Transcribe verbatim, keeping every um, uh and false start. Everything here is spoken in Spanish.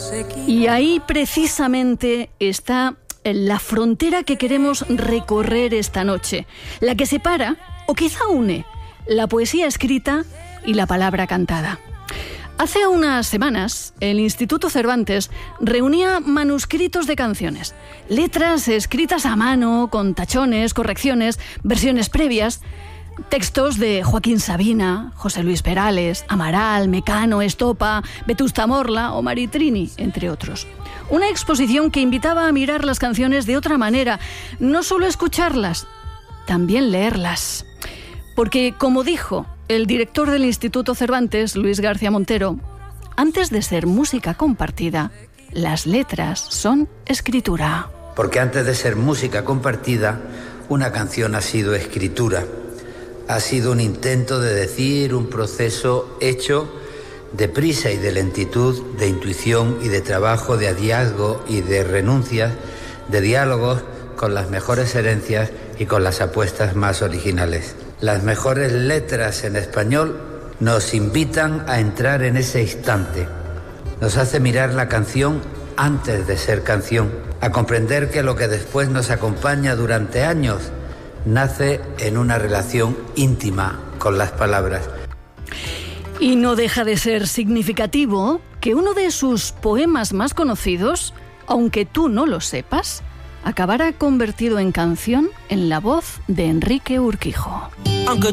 Y ahí precisamente está la frontera que queremos recorrer esta noche, la que separa, o quizá une, la poesía escrita y la palabra cantada. Hace unas semanas, el Instituto Cervantes reunía manuscritos de canciones, letras escritas a mano, con tachones, correcciones, versiones previas, textos de Joaquín Sabina, José Luis Perales, Amaral, Mecano, Estopa, Vetusta Morla o Maritrini, entre otros. Una exposición que invitaba a mirar las canciones de otra manera, no solo escucharlas, también leerlas. Porque, como dijo el director del Instituto Cervantes, Luis García Montero, antes de ser música compartida, las letras son escritura. Porque antes de ser música compartida, una canción ha sido escritura. Ha sido un intento de decir, un proceso hecho de prisa y de lentitud, de intuición y de trabajo, de hallazgo y de renuncias, de diálogos con las mejores herencias y con las apuestas más originales. Las mejores letras en español nos invitan a entrar en ese instante. Nos hace mirar la canción antes de ser canción, a comprender que lo que después nos acompaña durante años nace en una relación íntima con las palabras. Y no deja de ser significativo que uno de sus poemas más conocidos, aunque tú no lo sepas, acabará convertido en canción en la voz de Enrique Urquijo. Aunque